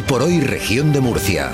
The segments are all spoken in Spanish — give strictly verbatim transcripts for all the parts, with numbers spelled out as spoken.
por hoy, región de Murcia.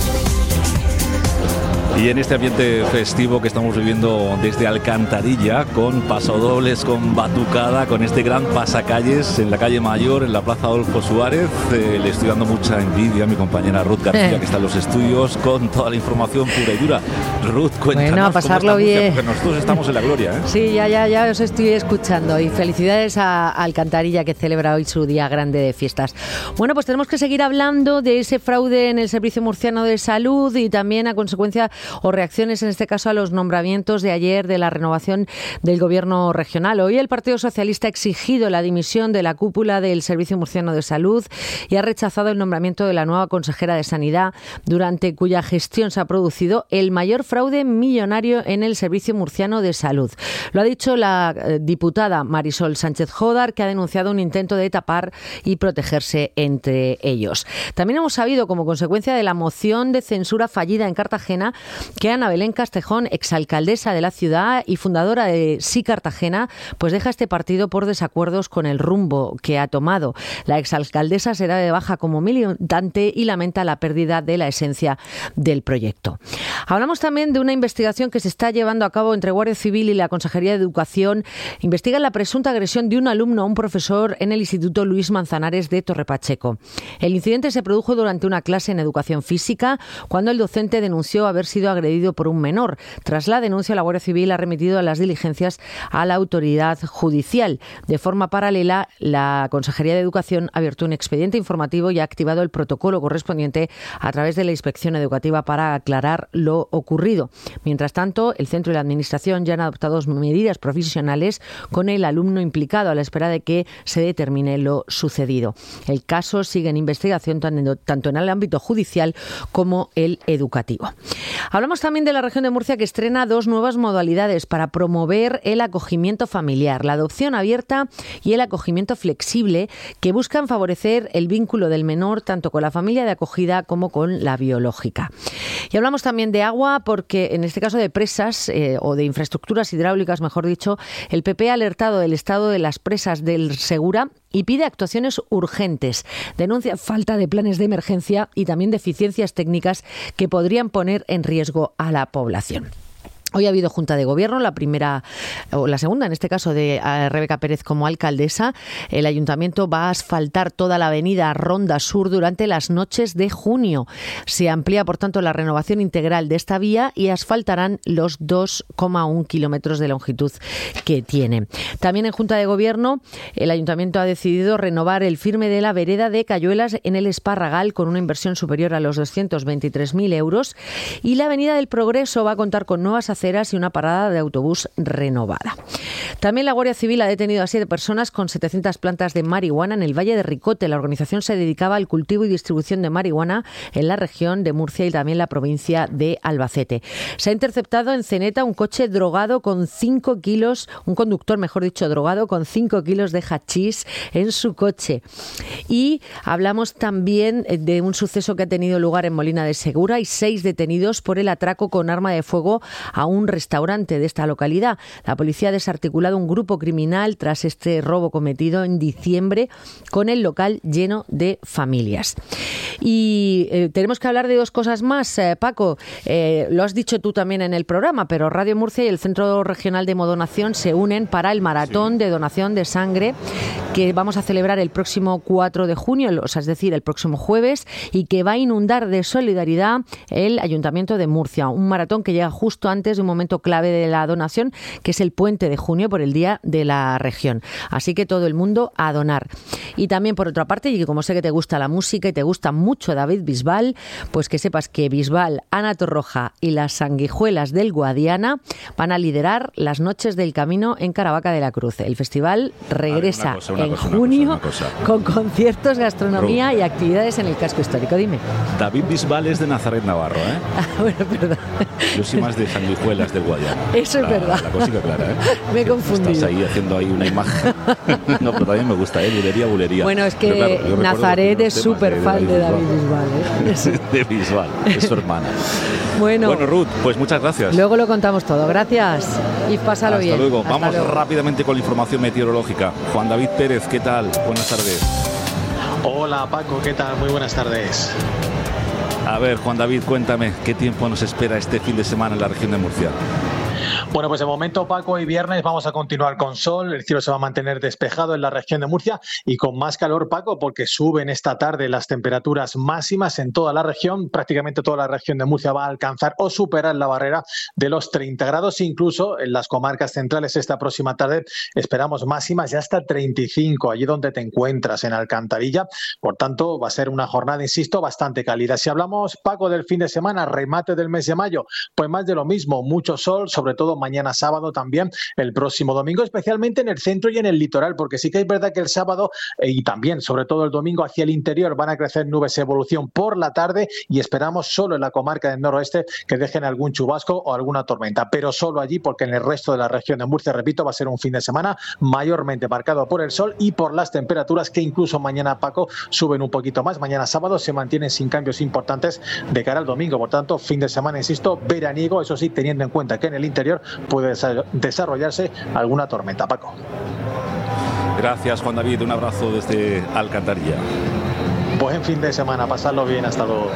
Y en este ambiente festivo que estamos viviendo desde Alcantarilla, con pasodobles, con batucada, con este gran pasacalles en la calle Mayor, en la Plaza Adolfo Suárez, eh, le estoy dando mucha envidia a mi compañera Ruth García, eh. que está en los estudios con toda la información pura y dura. Ruth, cuéntanos bueno, a pasarlo cómo está bien. Murcia, porque nosotros estamos en la gloria, ¿eh? Sí, ya, ya, ya os estoy escuchando. Y felicidades a Alcantarilla, que celebra hoy su día grande de fiestas. Bueno, pues tenemos que seguir hablando de ese fraude en el Servicio Murciano de Salud y también a consecuencia o reacciones, en este caso, a los nombramientos de ayer de la renovación del Gobierno regional. Hoy el Partido Socialista ha exigido la dimisión de la cúpula del Servicio Murciano de Salud y ha rechazado el nombramiento de la nueva consejera de Sanidad, durante cuya gestión se ha producido el mayor fraude millonario en el Servicio Murciano de Salud. Lo ha dicho la eh, diputada Marisol Sánchez Jódar, que ha denunciado un intento de tapar y protegerse entre ellos. También hemos sabido, como consecuencia de la moción de censura fallida en Cartagena, que Ana Belén Castejón, exalcaldesa de la ciudad y fundadora de Sí Cartagena, pues deja este partido por desacuerdos con el rumbo que ha tomado. La exalcaldesa se da de baja como militante y lamenta la pérdida de la esencia del proyecto. Hablamos también de una investigación que se está llevando a cabo entre Guardia Civil y la Consejería de Educación. Investigan la presunta agresión de un alumno a un profesor en el Instituto Luis Manzanares de Torrepacheco. El incidente se produjo durante una clase en Educación Física, cuando el docente denunció haber sido agredido por un menor. Tras la denuncia, la Guardia Civil ha remitido las diligencias a la autoridad judicial. De forma paralela, la Consejería de Educación ha abierto un expediente informativo y ha activado el protocolo correspondiente a través de la Inspección Educativa para aclarar lo ocurrido. Mientras tanto, el centro y la Administración ya han adoptado medidas provisionales con el alumno implicado, a la espera de que se determine lo sucedido. El caso sigue en investigación tanto en el ámbito judicial como el educativo. Hablamos también de la región de Murcia, que estrena dos nuevas modalidades para promover el acogimiento familiar, la adopción abierta y el acogimiento flexible, que buscan favorecer el vínculo del menor tanto con la familia de acogida como con la biológica. Y hablamos también de agua, porque en este caso de presas eh, o de infraestructuras hidráulicas, mejor dicho, el P P ha alertado del estado de las presas del Segura y pide actuaciones urgentes. Denuncia falta de planes de emergencia y también deficiencias técnicas que podrían poner en riesgo a la población. Hoy ha habido Junta de Gobierno, la primera o la segunda, en este caso, de Rebeca Pérez como alcaldesa. El Ayuntamiento va a asfaltar toda la avenida Ronda Sur durante las noches de junio. Se amplía, por tanto, la renovación integral de esta vía y asfaltarán los dos coma uno kilómetros de longitud que tiene. También en Junta de Gobierno, el Ayuntamiento ha decidido renovar el firme de la vereda de Cayuelas en el Esparragal con una inversión superior a los doscientos veintitrés mil euros, y la Avenida del Progreso va a contar con nuevas aceras y una parada de autobús renovada. También la Guardia Civil ha detenido a siete personas con setecientas plantas de marihuana en el Valle de Ricote. La organización se dedicaba al cultivo y distribución de marihuana en la región de Murcia y también la provincia de Albacete. Se ha interceptado en Ceneta un coche drogado con cinco kilos, un conductor, mejor dicho, drogado con cinco kilos de hachís en su coche. Y hablamos también de un suceso que ha tenido lugar en Molina de Segura y seis detenidos por el atraco con arma de fuego a un restaurante de esta localidad. La policía ha desarticulado un grupo criminal tras este robo cometido en diciembre, con el local lleno de familias. Y eh, tenemos que hablar de dos cosas más, eh, Paco. Eh, lo has dicho tú también en el programa, pero Radio Murcia y el Centro Regional de Hemodonación se unen para el maratón sí. de donación de sangre que vamos a celebrar el próximo cuatro de junio, o sea, es decir, el próximo jueves, y que va a inundar de solidaridad el Ayuntamiento de Murcia. Un maratón que llega justo antes de un momento clave de la donación, que es el puente de junio por el Día de la Región. Así que todo el mundo a donar. Y también, por otra parte, y como sé que te gusta la música y te gusta mucho David Bisbal, pues que sepas que Bisbal, Ana Torroja y las Sanguijuelas del Guadiana van a liderar las Noches del Camino en Caravaca de la Cruz. El festival regresa ver, cosa, en cosa, junio cosa, con conciertos, gastronomía Ru. y actividades en el casco histórico. Dime. David Bisbal es de Nazaret Navarro, ¿eh? Ah, bueno, perdón. Yo soy más de Sanguijuelas del Guadiana. Eso es la, verdad. La cosita clara, ¿eh? Me he confundido. Estás ahí haciendo ahí una imagen. No, pero también me gusta, ¿eh? Bulería, bulería. Bueno, es que claro, Nazaret es súper fan de David Bisbal, ¿eh? De Bisbal, es su hermana. Bueno, bueno, Ruth, pues muchas gracias. Luego lo contamos todo. Gracias. Y pásalo Hasta bien. Luego. Hasta Vamos luego. rápidamente con la información meteorológica. Juan David Pérez, ¿qué tal? Buenas tardes. Hola Paco, ¿qué tal? Muy buenas tardes. A ver, Juan David, cuéntame, ¿qué tiempo nos espera este fin de semana en la región de Murcia? Bueno, pues de momento, Paco, hoy viernes vamos a continuar con sol, el cielo se va a mantener despejado en la región de Murcia y con más calor, Paco, porque suben esta tarde las temperaturas máximas en toda la región, prácticamente toda la región de Murcia va a alcanzar o superar la barrera de los treinta grados, incluso en las comarcas centrales esta próxima tarde esperamos máximas ya hasta treinta y cinco, allí donde te encuentras, en Alcantarilla, por tanto va a ser una jornada, insisto, bastante cálida. Si hablamos, Paco, del fin de semana, remate del mes de mayo, pues más de lo mismo, mucho sol, sobre todo mañana sábado, también el próximo domingo, especialmente en el centro y en el litoral, porque sí que es verdad que el sábado eh, y también sobre todo el domingo hacia el interior van a crecer nubes de evolución por la tarde y esperamos solo en la comarca del noroeste que dejen algún chubasco o alguna tormenta, pero solo allí, porque en el resto de la región de Murcia, repito, va a ser un fin de semana mayormente marcado por el sol y por las temperaturas que incluso mañana, Paco, suben un poquito más. Mañana sábado se mantienen sin cambios importantes de cara al domingo, por tanto fin de semana, insisto, veraniego, eso sí, teniendo en cuenta que en el interior puede desarrollarse alguna tormenta, Paco. Gracias, Juan David, un abrazo desde Alcantarilla. Buen fin de semana, pasarlo bien, hasta luego.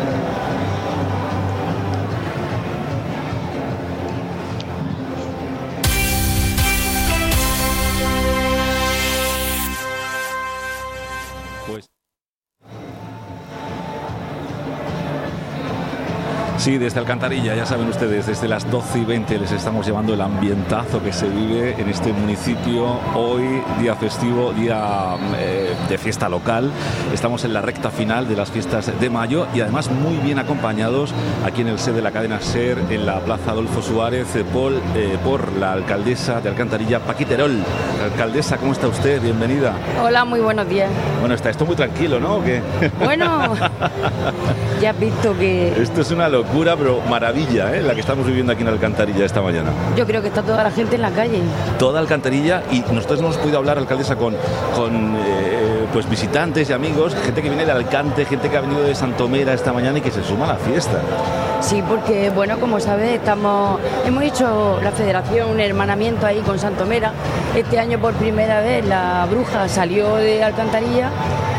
Sí, desde Alcantarilla, ya saben ustedes, desde las doce y veinte les estamos llevando el ambientazo que se vive en este municipio. Hoy, día festivo, día eh, de fiesta local. Estamos en la recta final de las fiestas de mayo y además muy bien acompañados aquí en el sede de la cadena SER, en la Plaza Adolfo Suárez, eh, por, eh, por la alcaldesa de Alcantarilla, Paqui Terol. Alcaldesa, ¿cómo está usted? Bienvenida. Hola, muy buenos días. Bueno, está esto muy tranquilo, ¿no? ¿O qué? Bueno, ya has visto que... Esto es una locura. Pura, pero maravilla, ¿eh? La que estamos viviendo aquí en Alcantarilla esta mañana. Yo creo que está toda la gente en la calle. Toda Alcantarilla, y nosotros hemos podido hablar, alcaldesa, con, con eh, pues visitantes y amigos, gente que viene de Alcante, gente que ha venido de Santomera esta mañana y que se suma a la fiesta. Sí, porque, bueno, como sabes, estamos, hemos hecho la federación un hermanamiento ahí con Santomera. Este año por primera vez la bruja salió de Alcantarilla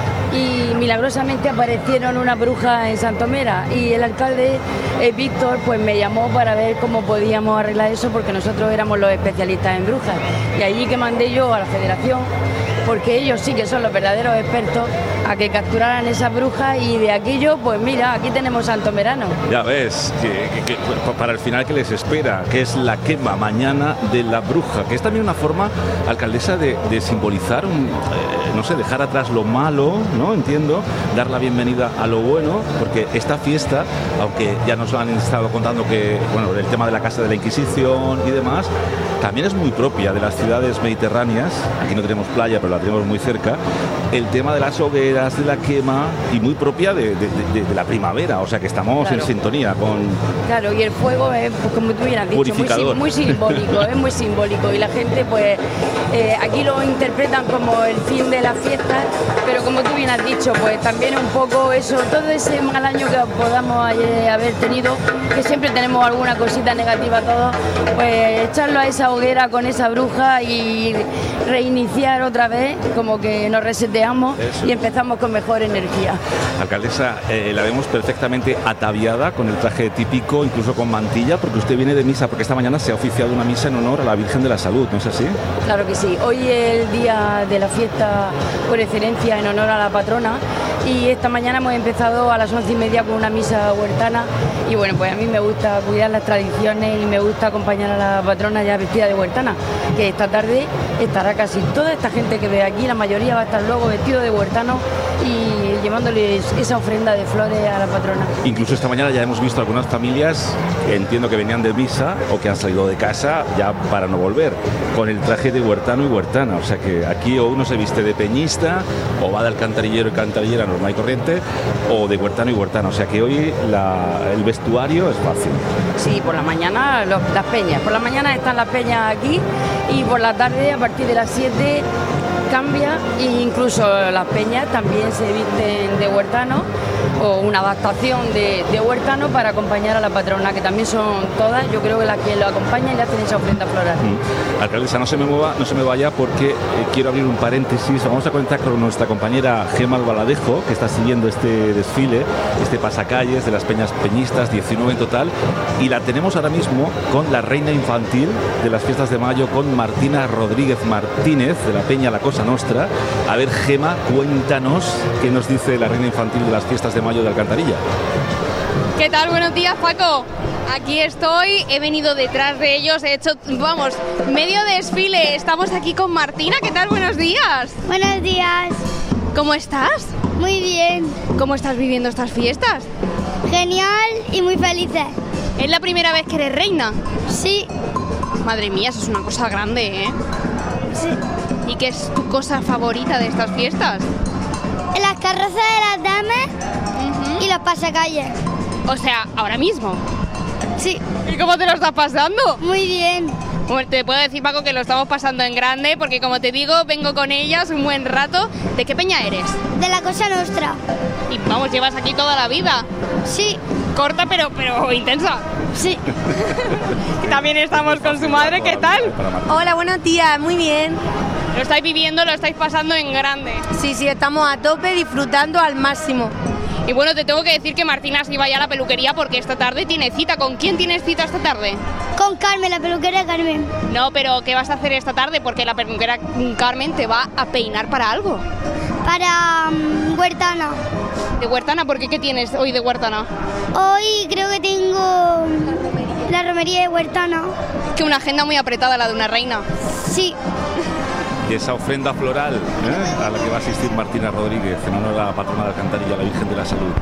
y milagrosamente aparecieron una bruja en Santomera y el alcalde eh, Víctor pues me llamó para ver cómo podíamos arreglar eso, porque nosotros éramos los especialistas en brujas, y allí que mandé yo a la federación, porque ellos sí que son los verdaderos expertos, a que capturaran esas brujas, y de aquello, pues mira, aquí tenemos santomerano. Ya ves, que, que, que para el final que les espera, que es la quema mañana de la bruja, que es también una forma, alcaldesa, de, de simbolizar, un, eh, no sé, dejar atrás lo malo, ¿no? Entiendo, dar la bienvenida a lo bueno, porque esta fiesta, aunque ya nos han estado contando que, bueno, el tema de la Casa de la Inquisición y demás, también es muy propia de las ciudades mediterráneas. Aquí no tenemos playa, pero la tenemos muy cerca. El tema de las hogueras, de la quema, y muy propia de, de, de, de la primavera, o sea que estamos claro en sintonía con... Claro, y el fuego es, pues, como tú hubieras dicho, muy, muy simbólico, es muy simbólico, y la gente pues eh, aquí lo interpretan como el fin de las fiestas, pero como tú bien has dicho, pues también un poco eso, todo ese mal año que podamos haber tenido, que siempre tenemos alguna cosita negativa todos, pues echarlo a esa hoguera con esa bruja y reiniciar otra vez, como que nos reseteamos eso, y empezamos con mejor energía. Alcaldesa, eh, la vemos perfectamente ataviada con el traje típico, incluso con mantilla, porque usted viene de misa, porque esta mañana se ha oficiado una misa en honor a la Virgen de la Salud, ¿no es así? Claro que sí, hoy es el día de la fiesta por excelencia en honor a la patrona, y esta mañana hemos empezado a las once y media con una misa huertana, y bueno, pues a mí me gusta cuidar las tradiciones y me gusta acompañar a la patrona ya vestida de huertana, que esta tarde estará casi toda esta gente que ve aquí, la mayoría va a estar luego vestido de huertano y llevándoles esa ofrenda de flores a la patrona. Incluso esta mañana ya hemos visto algunas familias que entiendo que venían de misa o que han salido de casa ya para no volver, con el traje de huertano y huertana, o sea que aquí o uno se viste de peñista o va de alcantarillero y cantarillera normal y corriente, o de huertano y huertana, o sea que hoy la, el vestuario es fácil. Sí, por la mañana los, las peñas, por la mañana están las peñas aquí, y por la tarde a partir de las siete cambia, e incluso las peñas también se visten de huertano o una adaptación de, de huertano para acompañar a la patrona, que también son todas, yo creo que las que lo acompañan y le hacen esa ofrenda floral. Mm. Alcaldesa, no se me mueva, no se me vaya porque eh, quiero abrir un paréntesis. Vamos a conectar con nuestra compañera Gema Albaladejo, que está siguiendo este desfile, este pasacalles de las peñas peñistas, diecinueve en total, y la tenemos ahora mismo con la reina infantil de las fiestas de mayo, con Martina Rodríguez Martínez, de la peña La Cosa Nostra. A ver, Gema, cuéntanos qué nos dice la reina infantil de las fiestas de mayo de Alcantarilla. ¿Qué tal? Buenos días, Paco. Aquí estoy, he venido detrás de ellos, he hecho, vamos, medio desfile. Estamos aquí con Martina. ¿Qué tal? Buenos días. Buenos días. ¿Cómo estás? Muy bien. ¿Cómo estás viviendo estas fiestas? Genial y muy felices. ¿Es la primera vez que eres reina? Sí. Madre mía, eso es una cosa grande, ¿eh? Sí. ¿Y qué es tu cosa favorita de estas fiestas? Las carrozas de las damas uh-huh. y los pasacalles. O sea, ahora mismo. Sí. ¿Y cómo te lo estás pasando? Muy bien. Bueno, te puedo decir, Paco, que lo estamos pasando en grande, porque como te digo, vengo con ellas un buen rato. ¿De qué peña eres? De La Cosa Nostra. Y vamos, llevas aquí toda la vida. Sí. Corta, pero, pero intensa. Sí. También estamos con su madre, ¿qué tal? Hola, buenos días, muy bien. Lo estáis viviendo, lo estáis pasando en grande. Sí, sí, estamos a tope, disfrutando al máximo. Y bueno, te tengo que decir que Martina se iba ya a la peluquería porque esta tarde tiene cita. ¿Con quién tienes cita esta tarde? Con Carmen, la peluquera Carmen. No, pero ¿qué vas a hacer esta tarde? Porque la peluquera Carmen te va a peinar para algo. Para um, Huertana. ¿De Huertana? ¿Por qué? ¿Qué tienes hoy de Huertana? Hoy creo que tengo la romería de Huertana. Que una agenda muy apretada, la de una reina. Sí. Y esa ofrenda floral, ¿eh?, a la que va a asistir Martina Rodríguez en honor a la patrona de Alcantarilla, la Virgen de la Salud.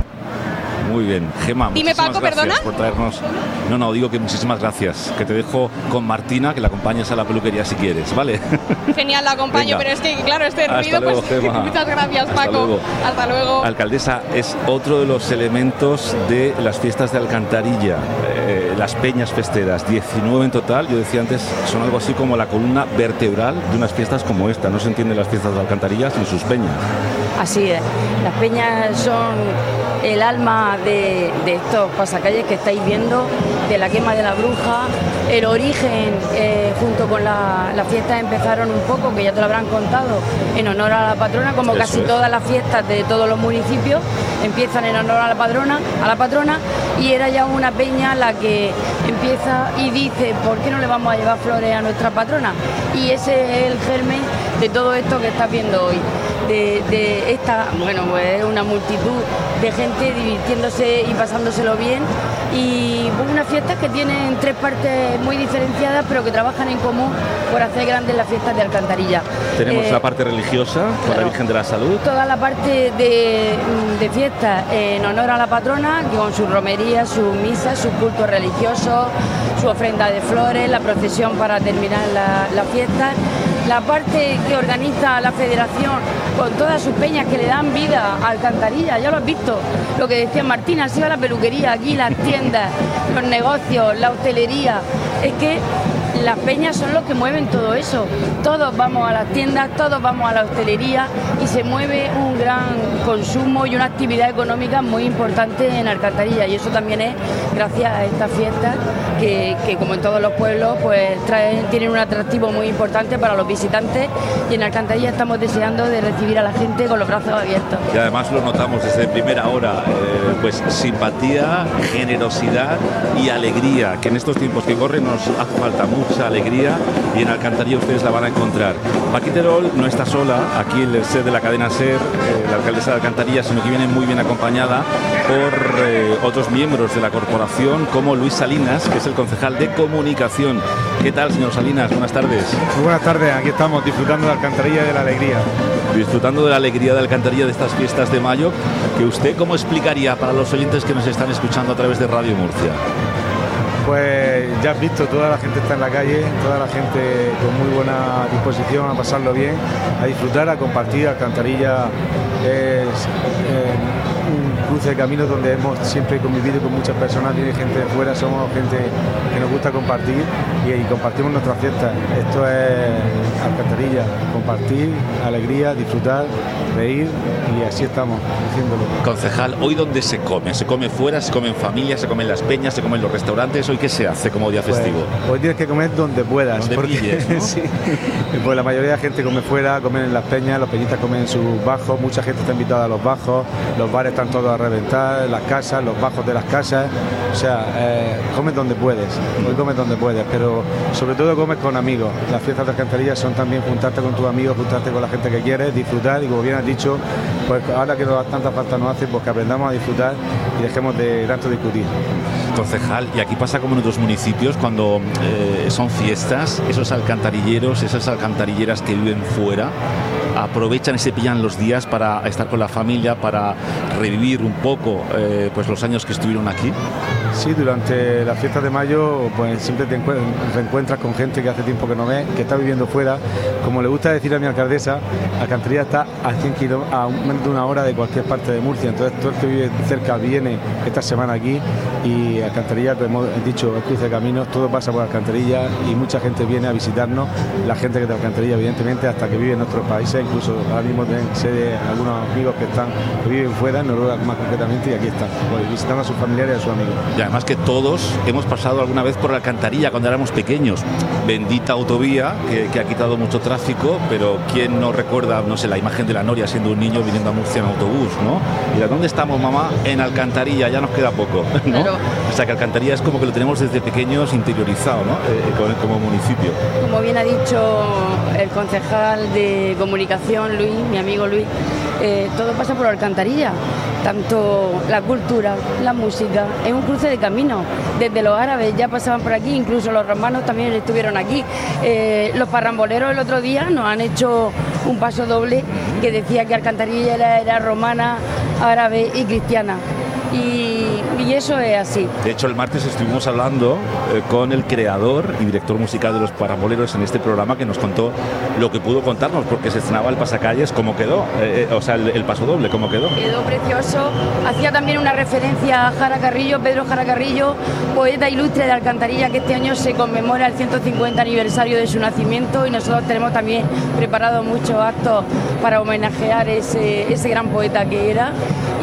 Muy bien, Gema, Dime, muchísimas Paco, gracias ¿perdona? por traernos... No, no, digo que muchísimas gracias, que te dejo con Martina, que la acompañes a la peluquería si quieres, ¿vale? Genial, la acompaño, Venga. pero es que, claro, este Hasta ruido, luego, pues... Gema. Muchas gracias, Hasta Paco. luego. Hasta luego. Alcaldesa, es otro de los elementos de las fiestas de Alcantarilla, eh, las peñas festeras, diecinueve en total. Yo decía antes, son algo así como la columna vertebral de unas fiestas como esta. No se entienden las fiestas de Alcantarilla sin sus peñas. Así es, las peñas son el alma de, de estos pasacalles que estáis viendo, de la quema de la bruja. El origen, eh, junto con la, las fiestas, empezaron un poco, que ya te lo habrán contado, en honor a la patrona, como Eso casi es. todas las fiestas de todos los municipios, empiezan en honor a la patrona, a la patrona, y era ya una peña la que empieza y dice, ¿por qué no le vamos a llevar flores a nuestra patrona? Y ese es el germen de todo esto que estás viendo hoy. De, de esta, bueno, pues una multitud de gente divirtiéndose y pasándoselo bien, y unas fiestas que tienen tres partes muy diferenciadas, pero que trabajan en común por hacer grandes las fiestas de Alcantarilla. Tenemos Eh, la parte religiosa, con claro. la Virgen de la Salud. Toda la parte de, de fiestas en honor a la patrona, con su romería, sus misas, sus cultos religiosos, su ofrenda de flores, la procesión para terminar la, la fiesta. La parte que organiza la federación con todas sus peñas que le dan vida a Alcantarilla, ya lo has visto, lo que decía Martina, se va a la peluquería, aquí las tiendas, los negocios, la hostelería, es que las peñas son los que mueven todo eso. Todos vamos a las tiendas, todos vamos a la hostelería y se mueve un gran consumo y una actividad económica muy importante en Alcantarilla, y eso también es gracias a estas fiestas que, que como en todos los pueblos, pues traen, tienen un atractivo muy importante para los visitantes, y en Alcantarilla estamos deseando de recibir a la gente con los brazos abiertos. Y además lo notamos desde primera hora, eh, pues simpatía, generosidad y alegría, que en estos tiempos que corren nos hace falta mucha alegría, y en Alcantarilla ustedes la van a encontrar. Paqui Terol no está sola aquí en el set de la cadena SER, eh, la alcaldesa de Alcantarilla, sino que viene muy bien acompañada por eh, otros miembros de la corporación, como Luis Salinas, que es el concejal de comunicación. ¿Qué tal, señor Salinas? Buenas tardes. Muy buenas tardes, aquí estamos disfrutando de Alcantarilla y de la alegría. Disfrutando de la alegría de Alcantarilla, de estas fiestas de mayo, que usted, ¿cómo explicaría para los oyentes que nos están escuchando a través de Radio Murcia? Pues ya has visto, toda la gente está en la calle, toda la gente con muy buena disposición a pasarlo bien, a disfrutar, a compartir. Alcantarilla es eh, un cruce de caminos donde hemos siempre convivido con muchas personas, viene gente de fuera, somos gente que nos gusta compartir y, y compartimos nuestras fiestas. Esto es Alcantarilla, compartir, alegría, disfrutar reír y así estamos haciéndolo. Concejal, ¿hoy dónde se come? ¿Se come fuera? ¿Se come en familia? ¿Se come en las peñas? ¿Se come en los restaurantes? ¿Hoy qué se hace como día festivo? Pues, hoy tienes que comer donde puedas. Donde porque, pilles, ¿no? Sí, pues la mayoría de la gente come fuera, comen en las peñas, los peñistas comen en sus bajos, mucha gente está invitada a los bajos, los bares están todos a reventar, las casas, los bajos de las casas, o sea, eh, comes donde puedes, hoy comes donde puedes, pero sobre todo comes con amigos. Las fiestas de Alcantarilla son también juntarte con tus amigos, juntarte con la gente que quieres, disfrutar, y como bien has dicho, pues ahora que tanta falta nos hace, pues que aprendamos a disfrutar y dejemos de tanto discutir. Concejal, y aquí pasa como en otros municipios cuando eh, son fiestas, esos alcantarilleros, esas alcantarilleras que viven fuera, aprovechan y se pillan los días para estar con la familia, para revivir un poco eh, pues los años que estuvieron aquí. Sí, durante las fiestas de mayo pues siempre te reencuentras con gente que hace tiempo que no ves, que está viviendo fuera. Como le gusta decir a mi alcaldesa, Alcantarilla está a cien kilómetros, a menos de una hora de cualquier parte de Murcia, entonces todo el que vive cerca viene esta semana aquí, y Alcantarilla, como hemos dicho, el cruce de caminos, todo pasa por Alcantarilla y mucha gente viene a visitarnos, la gente que de Alcantarilla evidentemente, hasta que vive en otros países, incluso ahora mismo sé de algunos amigos que están que viven fuera, en Noruega más concretamente, y aquí están, pues, visitando a sus familiares y a sus amigos. Y además que todos hemos pasado alguna vez por la Alcantarilla cuando éramos pequeños. Bendita autovía que, que ha quitado mucho tráfico, pero ¿quién no recuerda, no sé, la imagen de la Noria siendo un niño viniendo a Murcia en autobús, ¿no? Y ¿dónde estamos, mamá? En Alcantarilla, ya nos queda poco, ¿no? Claro. O sea que Alcantarilla es como que lo tenemos desde pequeños interiorizado, ¿no? Eh, como, como municipio. Como bien ha dicho el concejal de comunicación, Luis, mi amigo Luis, eh, todo pasa por Alcantarilla. Tanto la cultura, la música, es un cruce de caminos. Desde los árabes ya pasaban por aquí, incluso los romanos también estuvieron aquí. Eh, los parramboleros el otro día nos han hecho un paso doble que decía que Alcantarilla era, era romana, árabe y cristiana. Y, y eso es así. De hecho, el martes estuvimos hablando eh, con el creador y director musical de los Parramboleros en este programa, que nos contó lo que pudo contarnos, porque se estrenaba el pasacalles, cómo quedó, eh, eh, o sea, el, el paso doble, cómo quedó. Quedó precioso. Hacía también una referencia a Jara Carrillo, Pedro Jara Carrillo, poeta ilustre de Alcantarilla, que este año se conmemora el ciento cincuenta aniversario de su nacimiento, y nosotros tenemos también preparado muchos actos para homenajear ese, ese gran poeta que era.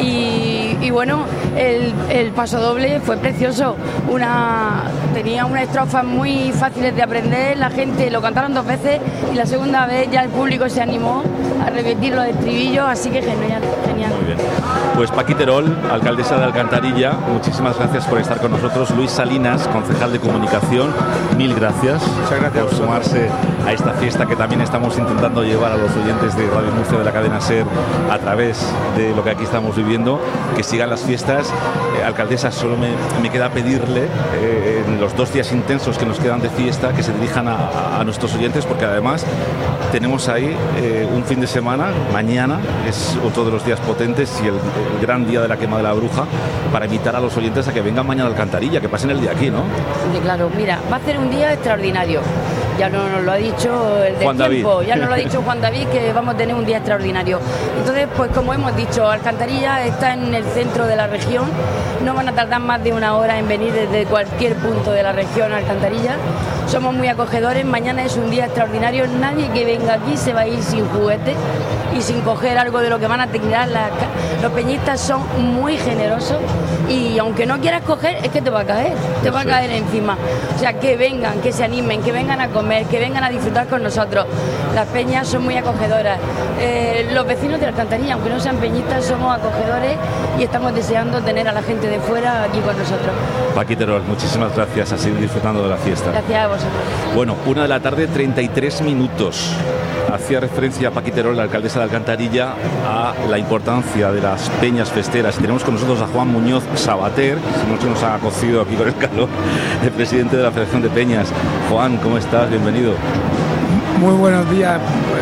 Y, y bueno, el, el paso doble fue precioso, una, tenía unas estrofas muy fáciles de aprender, la gente lo cantaron dos veces y la segunda vez ya el público se animó a repetir los estribillos, así que genial, genial. Muy bien. Pues Paqui Terol, alcaldesa de Alcantarilla, muchísimas gracias por estar con nosotros. Luis Salinas, concejal de comunicación, mil gracias, Muchas gracias por sumarse a esta fiesta que también estamos intentando llevar a los oyentes de Radio Murcia, de la cadena SER, a través de lo que aquí estamos viviendo, que sigan las fiestas. Eh, alcaldesa, solo me, me queda pedirle eh, en los dos días intensos que nos quedan de fiesta, que se dirijan a, a nuestros oyentes, porque además tenemos ahí eh, un fin de semana, mañana es otro de los días potentes y el, el gran día de la quema de la bruja, para invitar a los oyentes a que vengan mañana a Alcantarilla, que pasen el día aquí, ¿no? Sí, claro, mira, va a ser un día extraordinario. Ya nos no lo ha dicho el del tiempo, ya nos lo ha dicho Juan David, que vamos a tener un día extraordinario. Entonces, pues como hemos dicho, Alcantarilla está en el centro de la región, no van a tardar más de una hora en venir desde cualquier punto de la región a Alcantarilla. Somos muy acogedores, mañana es un día extraordinario, nadie que venga aquí se va a ir sin juguete y sin coger algo de lo que van a tirar. Las, los peñistas son muy generosos y aunque no quieras coger, es que te va a caer, te va a caer encima. O sea, que vengan, que se animen, que vengan a comer, que vengan a disfrutar con nosotros. Las peñas son muy acogedoras. Eh, los vecinos de Alcantarilla, aunque no sean peñistas, somos acogedores y estamos deseando tener a la gente de fuera aquí con nosotros. Paqui Terol, muchísimas gracias, a seguir disfrutando de la fiesta. Gracias a vosotros. Bueno, una de la tarde, treinta y tres minutos. Hacía referencia a Paqui Terol, la alcaldesa de Alcantarilla, a la importancia de las peñas festeras. Tenemos con nosotros a Juan Muñoz Sabater, que mucho nos ha cocido aquí con el calor, el presidente de la Federación de Peñas. Juan, ¿cómo estás? Bienvenido. Muy buenos días.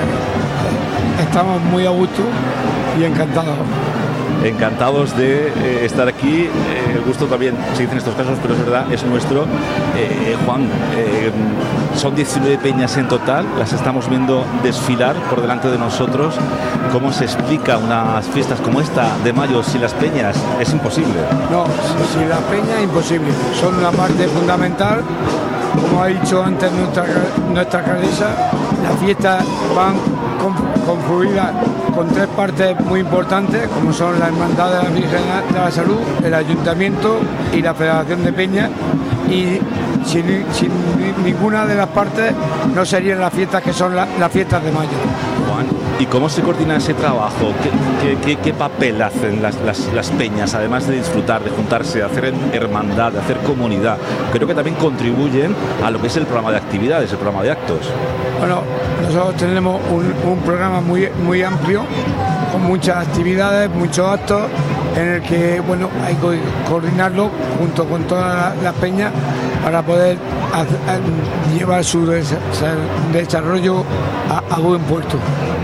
Estamos muy a gusto y encantados. Encantados de eh, estar aquí. Eh, el gusto también se dice en estos casos, pero es verdad, es nuestro. Eh, Juan, eh, son diecinueve peñas en total, las estamos viendo desfilar por delante de nosotros. ¿Cómo se explica unas fiestas como esta de mayo sin las peñas? Es imposible. No, sin las peñas es imposible. Son una parte fundamental. Como ha dicho antes nuestra, nuestra alcaldesa, las fiestas van confluidas con tres partes muy importantes, como son la Hermandad de la Virgen de la Salud, el Ayuntamiento y la Federación de Peñas, y sin, sin ninguna de las partes no serían las fiestas que son la, las fiestas de mayo. Juan, ¿y cómo se coordina ese trabajo? ¿Qué, qué, qué papel hacen las, las, las peñas, además de disfrutar, de juntarse, de hacer hermandad, de hacer comunidad? Creo que también contribuyen a lo que es el programa de actividades, el programa de actos. Bueno, nosotros tenemos un, un programa muy, muy amplio, con muchas actividades, muchos actos, en el que, bueno, hay que coordinarlo junto con todas las peñas para poder hacer, llevar su desarrollo a, a buen puerto.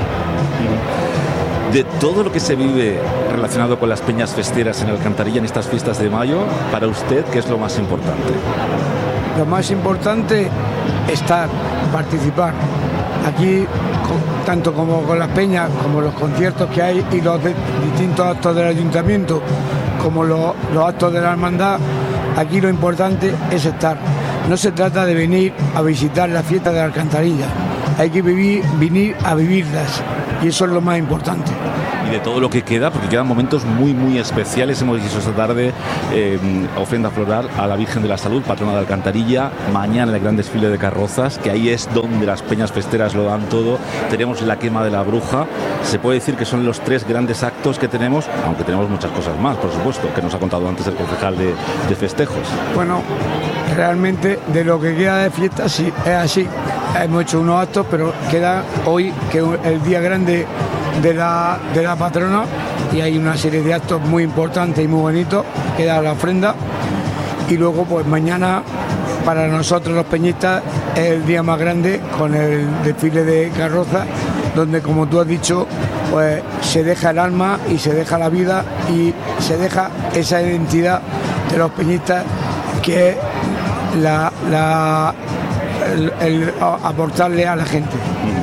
De todo lo que se vive relacionado con las peñas festeras en Alcantarilla en estas fiestas de mayo, para usted, ¿qué es lo más importante? Lo más importante es estar, participar. Aquí, con, tanto como con las peñas, como los conciertos que hay y los de, distintos actos del ayuntamiento, como los, los actos de la hermandad, aquí lo importante es estar. No se trata de venir a visitar las fiestas de la Alcantarilla, hay que vivir, venir a vivirlas, y eso es lo más importante. Y de todo lo que queda, porque quedan momentos muy muy especiales. Hemos dicho esta tarde eh, ofrenda floral a la Virgen de la Salud, patrona de Alcantarilla. Mañana el gran desfile de carrozas, que ahí es donde las peñas festeras lo dan todo. Tenemos la quema de la bruja. Se puede decir que son los tres grandes actos que tenemos, aunque tenemos muchas cosas más, por supuesto, que nos ha contado antes el concejal de, de festejos. Bueno, realmente de lo que queda de fiesta sí es así. Hemos hecho unos actos, pero queda hoy, que es el día grande de la, de la patrona, y hay una serie de actos muy importantes y muy bonitos, queda la ofrenda, y luego pues mañana para nosotros los peñistas es el día más grande, con el desfile de carroza, donde, como tú has dicho, pues se deja el alma y se deja la vida y se deja esa identidad de los peñistas, que es la, la el, el aportarle a la gente.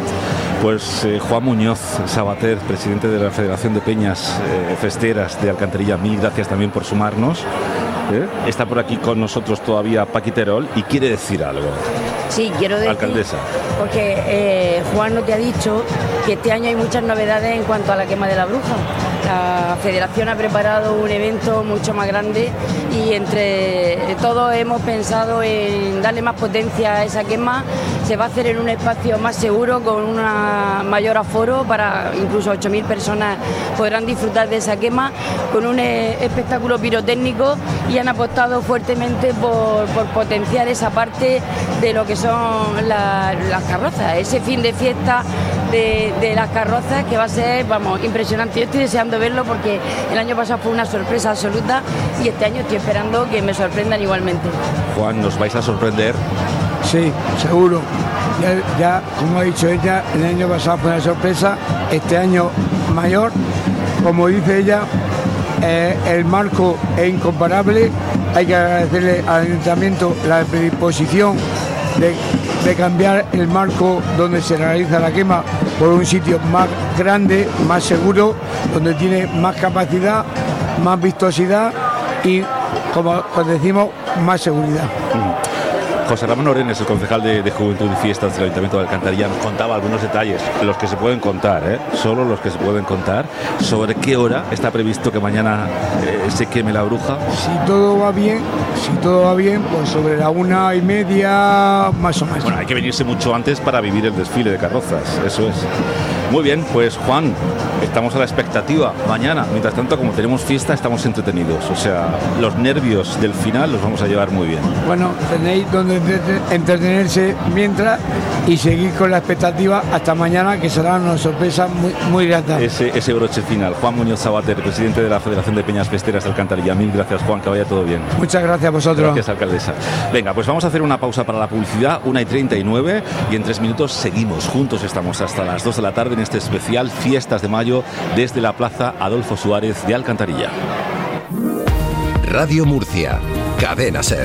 Pues eh, Juan Muñoz Sabater, presidente de la Federación de Peñas eh, Festeras de Alcantarilla, mil gracias también por sumarnos. ¿Eh? Está por aquí con nosotros todavía Paqui Terol y quiere decir algo. Sí, quiero decir, alcaldesa, porque eh, Juan no te ha dicho que este año hay muchas novedades en cuanto a la quema de la bruja. La Federación ha preparado un evento mucho más grande y entre todos hemos pensado en darle más potencia a esa quema. Se va a hacer en un espacio más seguro, con un mayor aforo, para incluso ocho mil personas podrán disfrutar de esa quema, con un espectáculo pirotécnico, y han apostado fuertemente por, por potenciar esa parte de lo que son la, las carrozas, ese fin de fiesta de, de las carrozas, que va a ser, vamos, impresionante. Yo estoy deseando verlo porque el año pasado fue una sorpresa absoluta y este año estoy esperando que me sorprendan igualmente. Juan, ¿nos vais a sorprender? Sí, seguro. Ya, ya, como ha dicho ella, el año pasado fue una sorpresa, este año mayor. Como dice ella, eh, el marco es incomparable. Hay que agradecerle al ayuntamiento la predisposición de, de cambiar el marco donde se realiza la quema por un sitio más grande, más seguro, donde tiene más capacidad, más vistosidad y, como os decimos, más seguridad. José Ramón Orenes, el concejal de, de Juventud y Fiestas del Ayuntamiento de Alcantarilla, nos contaba algunos detalles, los que se pueden contar, ¿eh? Solo los que se pueden contar, sobre qué hora está previsto que mañana eh, se queme la bruja. Si todo va bien, si todo va bien, pues sobre la una y media, más o menos. Bueno, hay que venirse mucho antes para vivir el desfile de carrozas, eso es. Muy bien, pues Juan, estamos a la expectativa mañana. Mientras tanto, como tenemos fiesta, estamos entretenidos. O sea, los nervios del final los vamos a llevar muy bien. Bueno, tenéis donde entretenerse mientras y seguir con la expectativa hasta mañana, que será una sorpresa muy, muy grata. Ese, ese broche final. Juan Muñoz Sabater, presidente de la Federación de Peñas Festeras de Alcantarilla. Mil gracias, Juan, que vaya todo bien. Muchas gracias a vosotros. Gracias, alcaldesa. Venga, pues vamos a hacer una pausa para la publicidad, una y treinta y nueve, y en tres minutos seguimos. Juntos estamos hasta las dos de la tarde en este especial Fiestas de Mayo desde la Plaza Adolfo Suárez de Alcantarilla. Radio Murcia, Cadena Ser.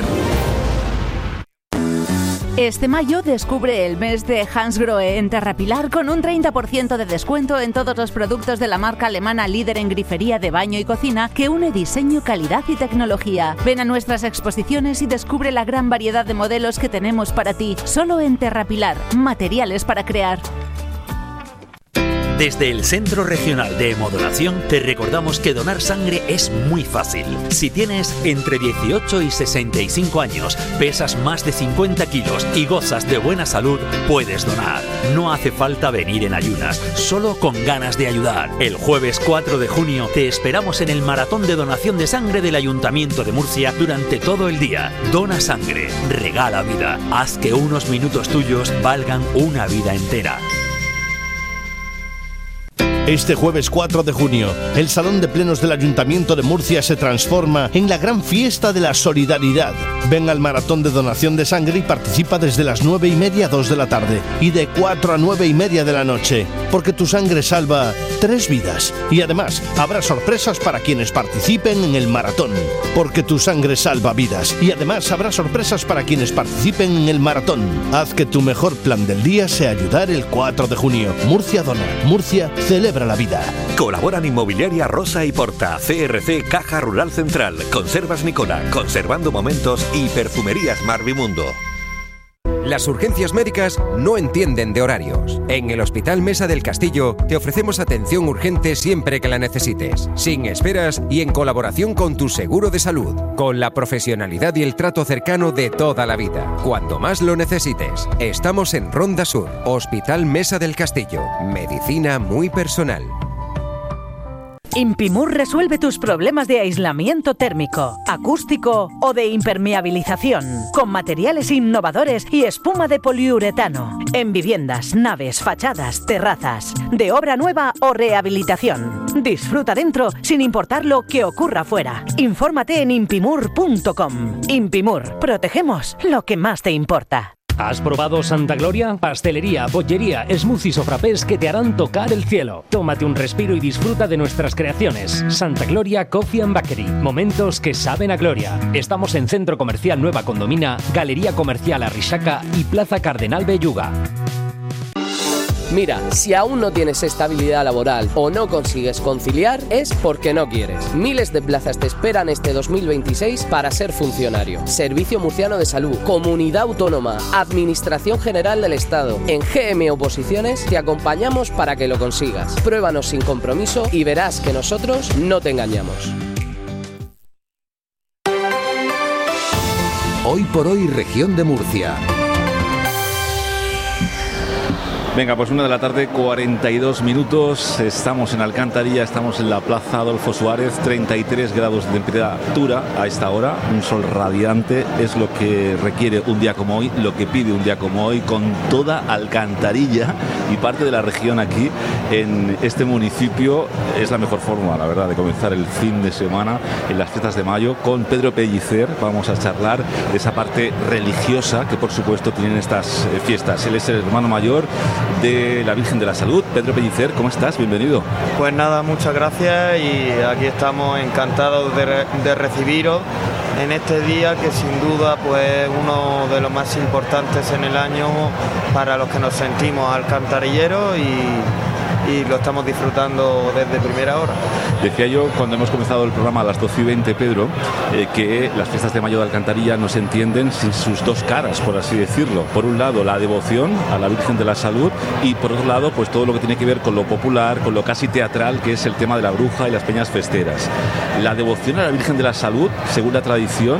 Este mayo descubre el mes de Hansgrohe en Terrapilar con un treinta por ciento de descuento en todos los productos de la marca alemana líder en grifería de baño y cocina, que une diseño, calidad y tecnología. Ven a nuestras exposiciones y descubre la gran variedad de modelos que tenemos para ti. Solo en Terrapilar, materiales para crear. Desde el Centro Regional de Hemodonación te recordamos que donar sangre es muy fácil. Si tienes entre dieciocho y sesenta y cinco años, pesas más de cincuenta kilos y gozas de buena salud, puedes donar. No hace falta venir en ayunas, solo con ganas de ayudar. El jueves cuatro de junio te esperamos en el maratón de donación de sangre del Ayuntamiento de Murcia durante todo el día. Dona sangre, regala vida. Haz que unos minutos tuyos valgan una vida entera. Este jueves cuatro de junio, el Salón de Plenos del Ayuntamiento de Murcia se transforma en la gran fiesta de la solidaridad. Ven al maratón de donación de sangre y participa desde las nueve y media a dos de la tarde y de cuatro a nueve y media de la noche, porque tu sangre salva tres vidas. Y además, habrá sorpresas para quienes participen en el maratón, porque tu sangre salva vidas. Y además, habrá sorpresas para quienes participen en el maratón. Haz que tu mejor plan del día sea ayudar el cuatro de junio. Murcia dona. Murcia celebra la vida. Colaboran Inmobiliaria Rosa y Porta, C R C Caja Rural Central, Conservas Nicola, Conservando Momentos y Perfumerías Marvimundo. Las urgencias médicas no entienden de horarios. En el Hospital Mesa del Castillo te ofrecemos atención urgente siempre que la necesites, sin esperas y en colaboración con tu seguro de salud, con la profesionalidad y el trato cercano de toda la vida, cuando más lo necesites. Estamos en Ronda Sur, Hospital Mesa del Castillo, medicina muy personal. Impimur resuelve tus problemas de aislamiento térmico, acústico o de impermeabilización, con materiales innovadores y espuma de poliuretano, en viviendas, naves, fachadas, terrazas, de obra nueva o rehabilitación. Disfruta dentro sin importar lo que ocurra fuera. Infórmate en impimur punto com. Impimur, protegemos lo que más te importa. ¿Has probado Santa Gloria? Pastelería, bollería, smoothies o frappés que te harán tocar el cielo. Tómate un respiro y disfruta de nuestras creaciones. Santa Gloria Coffee and Bakery. Momentos que saben a gloria. Estamos en Centro Comercial Nueva Condomina, Galería Comercial Arrixaca y Plaza Cardenal Belluga. Mira, si aún no tienes estabilidad laboral o no consigues conciliar, es porque no quieres. Miles de plazas te esperan este dos mil veintiséis para ser funcionario. Servicio Murciano de Salud, Comunidad Autónoma, Administración General del Estado. En G M Oposiciones te acompañamos para que lo consigas. Pruébanos sin compromiso y verás que nosotros no te engañamos. Hoy por hoy, Región de Murcia. Venga, pues una de la tarde, cuarenta y dos minutos, estamos en Alcantarilla, estamos en la Plaza Adolfo Suárez, treinta y tres grados de temperatura a esta hora, un sol radiante, es lo que requiere un día como hoy, lo que pide un día como hoy, con toda Alcantarilla y parte de la región aquí en este municipio. Es la mejor forma, la verdad, de comenzar el fin de semana en las fiestas de mayo. Con Pedro Pellicer vamos a charlar de esa parte religiosa que por supuesto tienen estas fiestas. Él es el hermano mayor de la Virgen de la Salud. Pedro Pellicer, ¿cómo estás? Bienvenido. Pues nada, muchas gracias y aquí estamos encantados de, re- de recibiros en este día que sin duda pues uno de los más importantes en el año para los que nos sentimos alcantarilleros y, y lo estamos disfrutando desde primera hora. Decía yo cuando hemos comenzado el programa a las doce y veinte, Pedro, eh, que las fiestas de Mayo de Alcantarilla no se entienden sin sus dos caras, por así decirlo. Por un lado, la devoción a la Virgen de la Salud y por otro lado, pues todo lo que tiene que ver con lo popular, con lo casi teatral, que es el tema de la bruja y las peñas festeras. La devoción a la Virgen de la Salud, según la tradición,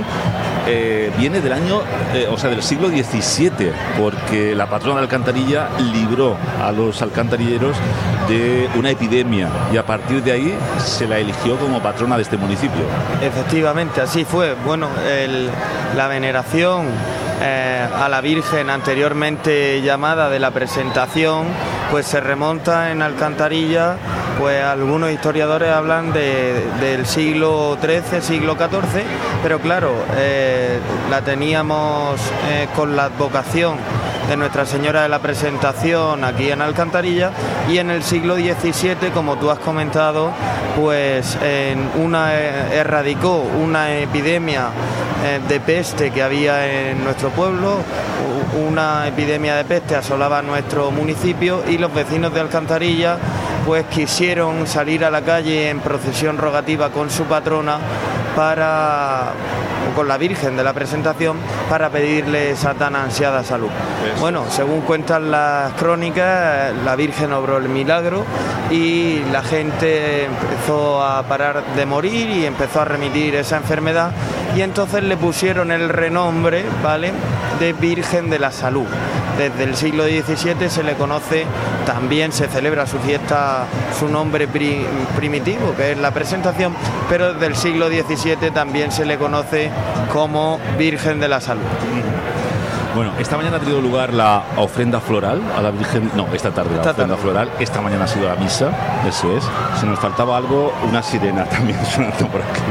eh, viene del año, eh, o sea, del siglo diecisiete, porque la patrona de Alcantarilla libró a los alcantarilleros de una epidemia y a partir de ahí se la eligió como patrona de este municipio. Efectivamente, así fue. Bueno, el, la veneración eh, a la Virgen anteriormente llamada de la Presentación, pues se remonta en Alcantarilla, pues algunos historiadores hablan de, del siglo trece, siglo catorce, pero claro, eh, la teníamos eh, con la advocación de Nuestra Señora de la Presentación aquí en Alcantarilla, y en el siglo diecisiete, como tú has comentado, pues en una eh, erradicó una epidemia eh, de peste que había en nuestro pueblo. Una epidemia de peste asolaba nuestro municipio y los vecinos de Alcantarilla pues quisieron salir a la calle en procesión rogativa con su patrona para, con la Virgen de la Presentación, para pedirle esa tan ansiada salud. Eso. Bueno, según cuentan las crónicas, la Virgen obró el milagro y la gente empezó a parar de morir y empezó a remitir esa enfermedad, y entonces le pusieron el renombre, ¿vale?, de Virgen de la Salud. Desde el siglo diecisiete se le conoce, también se celebra su fiesta, su nombre pri, primitivo, que es la Presentación, pero desde el siglo diecisiete también se le conoce como Virgen de la Salud. Bueno, esta mañana ha tenido lugar la ofrenda floral a la Virgen, no, esta tarde esta la ofrenda tarde. floral, esta mañana ha sido la misa, eso es. Se nos faltaba algo, una sirena también sonando por aquí.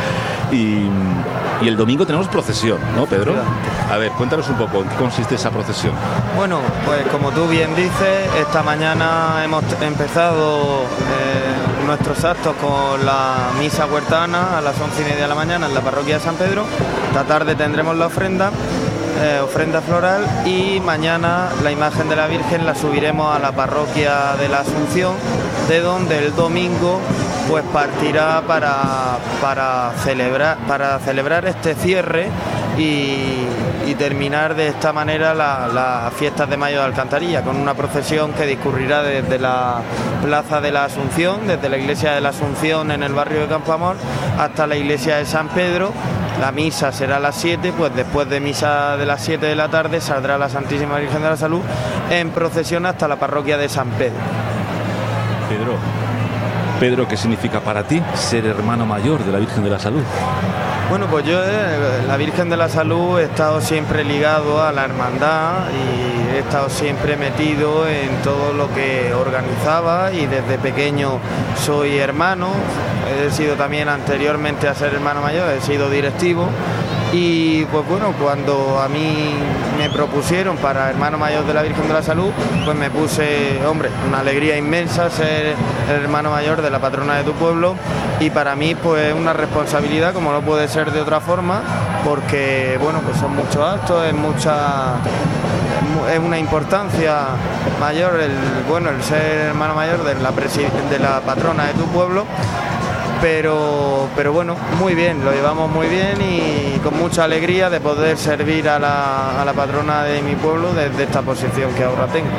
Y, y el domingo tenemos procesión, ¿no, Pedro? A ver, cuéntanos un poco, ¿en qué consiste esa procesión? Bueno, pues como tú bien dices, esta mañana hemos empezado eh, nuestros actos con la misa huertana a las once y media de la mañana en la parroquia de San Pedro. Esta tarde tendremos la ofrenda. Eh, ofrenda floral, y mañana la imagen de la Virgen la subiremos a la parroquia de la Asunción, de donde el domingo pues partirá para, para, celebrar, para celebrar este cierre y, y terminar de esta manera las la fiestas de Mayo de Alcantarilla, con una procesión que discurrirá desde la plaza de la Asunción, desde la iglesia de la Asunción en el barrio de Campoamor, hasta la iglesia de San Pedro. La misa será a las siete, pues después de misa de las siete de la tarde saldrá la Santísima Virgen de la Salud en procesión hasta la parroquia de San Pedro. Pedro, Pedro, ¿qué significa para ti ser hermano mayor de la Virgen de la Salud? Bueno, pues yo, eh, la Virgen de la Salud, he estado siempre ligado a la hermandad y he estado siempre metido en todo lo que organizaba, y desde pequeño soy hermano. He sido también, anteriormente a ser hermano mayor, he sido directivo, y pues bueno, cuando a mí me propusieron para hermano mayor de la Virgen de la Salud, pues me puse, hombre, una alegría inmensa ser el hermano mayor de la patrona de tu pueblo, y para mí pues una responsabilidad como no puede ser de otra forma, porque bueno, pues son muchos actos, es mucha, es una importancia mayor el, bueno, el ser hermano mayor de la, de la patrona de tu pueblo. Pero, pero bueno, muy bien, lo llevamos muy bien y con mucha alegría de poder servir a la, a la patrona de mi pueblo desde esta posición que ahora tengo.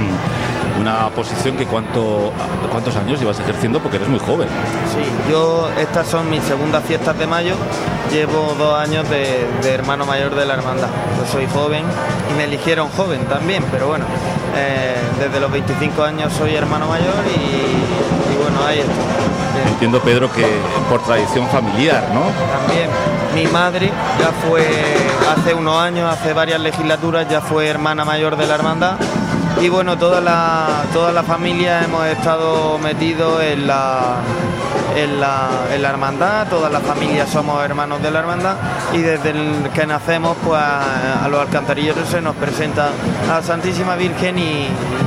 Mm. Una posición que cuánto, ¿cuántos años llevas ejerciendo? Porque eres muy joven. Sí, yo, estas son mis segundas fiestas de mayo, llevo dos años de, de hermano mayor de la hermandad. Yo soy joven y me eligieron joven también, pero bueno, eh, desde los veinticinco años soy hermano mayor y, y bueno, ahí estoy. Entiendo, Pedro, que por tradición familiar, ¿no? También. Mi madre ya fue, hace unos años, hace varias legislaturas, ya fue hermana mayor de la hermandad. Y bueno, toda la, toda la familia hemos estado metidos en la, en, la, en la hermandad, todas las familias somos hermanos de la hermandad, y desde el que nacemos, pues a, a los alcantarilleros se nos presenta a la Santísima Virgen y,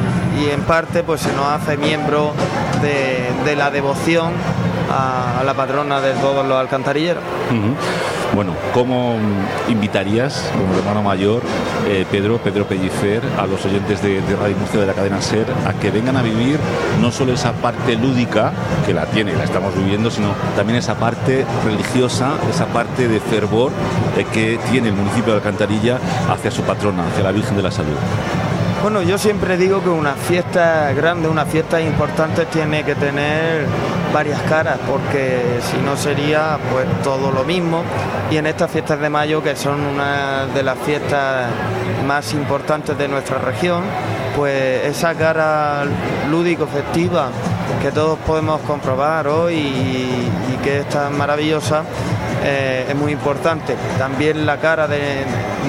y en parte pues se nos hace miembro de, de la devoción a, a la patrona de todos los alcantarilleros. Uh-huh. Bueno, ¿cómo invitarías como hermano mayor, eh, Pedro, Pedro Pellicer, a los oyentes de, de Radio Murcia, de la cadena SER, a que vengan a vivir no solo esa parte lúdica, que la tiene, la estamos viviendo, sino también esa parte religiosa, esa parte de fervor eh, que tiene el municipio de Alcantarilla hacia su patrona, hacia la Virgen de la Salud? Bueno, yo siempre digo que una fiesta grande, una fiesta importante tiene que tener varias caras, porque si no sería pues todo lo mismo. Y en estas fiestas de mayo, que son una de las fiestas más importantes de nuestra región, pues esa cara lúdico-festiva que todos podemos comprobar hoy y, y que es tan maravillosa, eh, es muy importante. También la cara de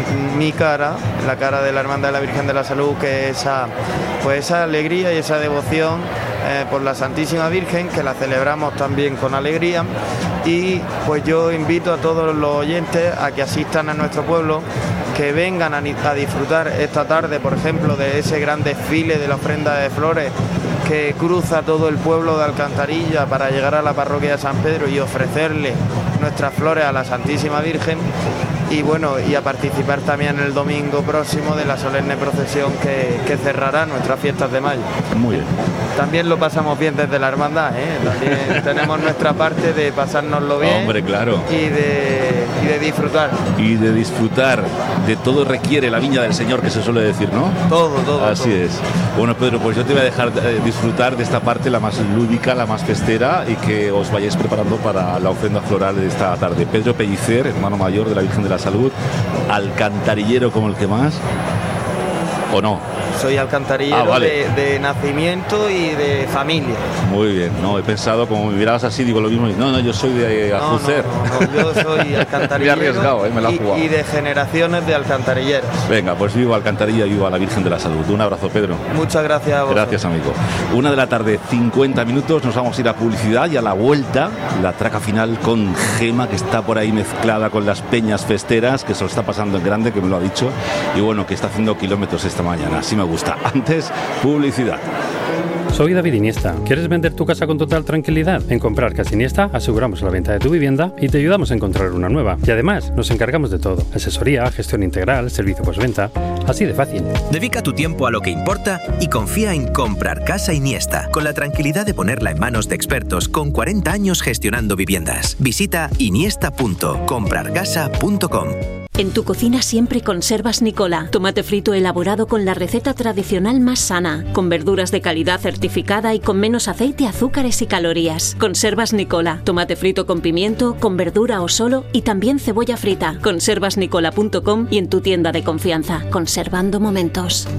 mi cara, la cara de la Hermandad de la Virgen de la Salud, que es esa, pues esa alegría y esa devoción eh, por la Santísima Virgen, que la celebramos también con alegría. Y pues yo invito a todos los oyentes a que asistan a nuestro pueblo, que vengan a, a disfrutar esta tarde, por ejemplo, de ese gran desfile de la ofrenda de flores que cruza todo el pueblo de Alcantarilla para llegar a la parroquia de San Pedro y ofrecerle nuestras flores a la Santísima Virgen. y bueno, y a participar también el domingo próximo de la solemne procesión que, que cerrará nuestras fiestas de mayo. Muy bien. También lo pasamos bien desde la hermandad, ¿eh? También tenemos nuestra parte de pasárnoslo bien. Hombre, claro. Y de, y de disfrutar. Y de disfrutar. De todo requiere la viña del Señor, que se suele decir, ¿no? Todo, todo. Así todo. es. Bueno, Pedro, pues yo te voy a dejar eh, disfrutar de esta parte, la más lúdica, la más festera, y que os vayáis preparando para la ofrenda floral de esta tarde. Pedro Pellicer, hermano mayor de la Virgen de la Salud, alcantarillero como el que más, ¿o no? Soy alcantarillero ah, vale. de, de nacimiento y de familia. Muy bien, no, he pensado, como me mirabas así, digo lo mismo, no, no, yo soy de Aljucer. No, no, no, no, yo soy alcantarillero. Me he arriesgado, ¿eh? Me la he jugado. Y, y de generaciones de alcantarilleros. Venga, pues viva Alcantarilla y viva la Virgen de la Salud. Un abrazo, Pedro. Muchas gracias a vos. Gracias, amigo. Una de la tarde, cincuenta minutos, nos vamos a ir a publicidad y a la vuelta, la traca final con Gema, que está por ahí mezclada con las peñas festeras, que se lo está pasando en grande, que me lo ha dicho, y bueno, que está haciendo kilómetros esta mañana. Así me gusta. Antes, publicidad. Soy David Iniesta. ¿Quieres vender tu casa con total tranquilidad? En Comprar Casa Iniesta aseguramos la venta de tu vivienda y te ayudamos a encontrar una nueva. Y además, nos encargamos de todo. Asesoría, gestión integral, servicio postventa. Así de fácil. Dedica tu tiempo a lo que importa y confía en Comprar Casa Iniesta, con la tranquilidad de ponerla en manos de expertos con cuarenta años gestionando viviendas. Visita iniesta punto comprar casa punto com. En tu cocina siempre conservas Nicola. Tomate frito elaborado con la receta tradicional más sana, con verduras de calidad certificada y con menos aceite, azúcares y calorías. Conservas Nicola. Tomate frito con pimiento, con verdura o solo, y también cebolla frita. conservas nicola punto com y en tu tienda de confianza. Conservando momentos.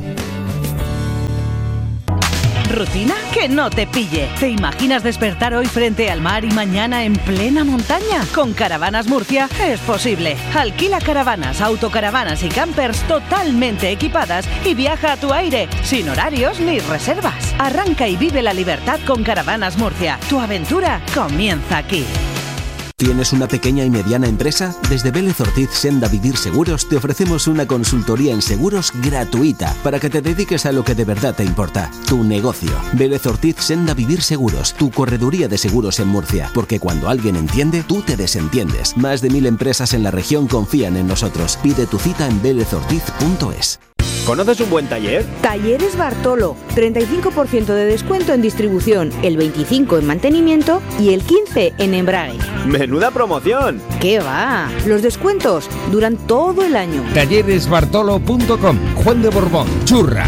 ¿Rutina? Que no te pille. ¿Te imaginas despertar hoy frente al mar y mañana en plena montaña? Con Caravanas Murcia es posible. Alquila caravanas, autocaravanas y campers totalmente equipadas y viaja a tu aire, sin horarios ni reservas. Arranca y vive la libertad con Caravanas Murcia. Tu aventura comienza aquí. ¿Tienes una pequeña y mediana empresa? Desde Vélez Ortiz Senda Vivir Seguros te ofrecemos una consultoría en seguros gratuita para que te dediques a lo que de verdad te importa, tu negocio. Vélez Ortiz Senda Vivir Seguros, tu correduría de seguros en Murcia, porque cuando alguien entiende, tú te desentiendes. Más de mil empresas en la región confían en nosotros. Pide tu cita en vélez ortiz punto es. ¿Conoces un buen taller? Talleres Bartolo, treinta y cinco por ciento de descuento en distribución, el veinticinco por ciento en mantenimiento y el quince por ciento en embrague. ¡Menuda promoción! ¿Qué va? Los descuentos duran todo el año. talleres bartolo punto com, Juan de Borbón, Churra.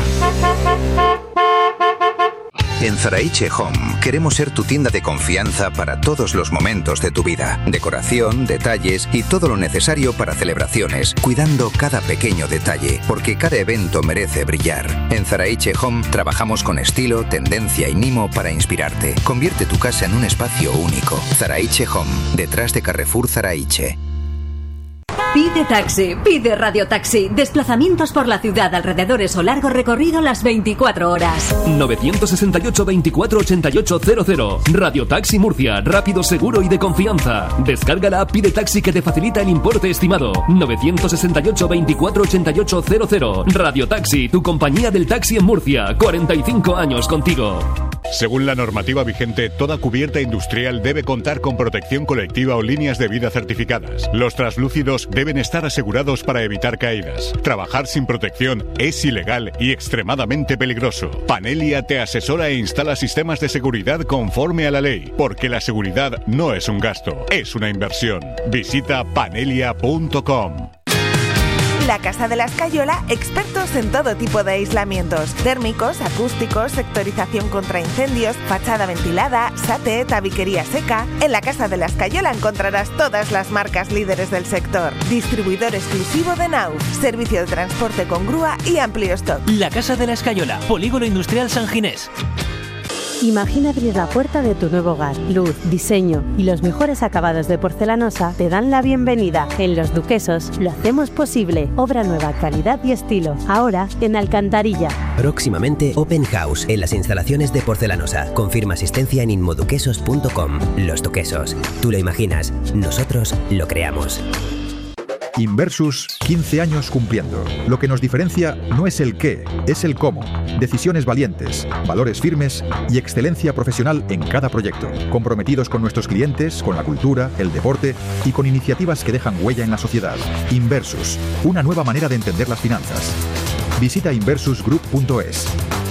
En Zaraiche Home queremos ser tu tienda de confianza para todos los momentos de tu vida. Decoración, detalles y todo lo necesario para celebraciones, cuidando cada pequeño detalle, porque cada evento merece brillar. En Zaraiche Home trabajamos con estilo, tendencia y mimo para inspirarte. Convierte tu casa en un espacio único. Zaraiche Home, detrás de Carrefour Zaraiche. Pide taxi, pide radiotaxi. Desplazamientos por la ciudad, alrededores o largo recorrido las veinticuatro horas. nueve seis ocho, veinticuatro ochenta y ocho cero cero. Radiotaxi Murcia, rápido, seguro y de confianza. Descarga la app Pide Taxi que te facilita el importe estimado. nueve seis ocho, veinticuatro ochenta y ocho cero cero. Radiotaxi, tu compañía del taxi en Murcia. cuarenta y cinco años contigo. Según la normativa vigente, toda cubierta industrial debe contar con protección colectiva o líneas de vida certificadas. Los translúcidos deben estar asegurados para evitar caídas. Trabajar sin protección es ilegal y extremadamente peligroso. Panelia te asesora e instala sistemas de seguridad conforme a la ley, porque la seguridad no es un gasto, es una inversión. Visita panelia punto com. La Casa de la Escayola, expertos en todo tipo de aislamientos, térmicos, acústicos, sectorización contra incendios, fachada ventilada, SATE, tabiquería seca. En la Casa de la Escayola encontrarás todas las marcas líderes del sector. Distribuidor exclusivo de Naus, servicio de transporte con grúa y amplio stock. La Casa de la Escayola, Polígono Industrial San Ginés. Imagina abrir la puerta de tu nuevo hogar. Luz, diseño y los mejores acabados de porcelanosa te dan la bienvenida. En Los Duquesos lo hacemos posible. Obra nueva, calidad y estilo. Ahora en Alcantarilla. Próximamente Open House en las instalaciones de Porcelanosa. Confirma asistencia en inmoduquesos punto com. Los Duquesos. Tú lo imaginas, nosotros lo creamos. Inversus, quince años cumpliendo. Lo que nos diferencia no es el qué, es el cómo. Decisiones valientes, valores firmes y excelencia profesional en cada proyecto. Comprometidos con nuestros clientes, con la cultura, el deporte y con iniciativas que dejan huella en la sociedad. Inversus, una nueva manera de entender las finanzas. Visita inversus group punto es.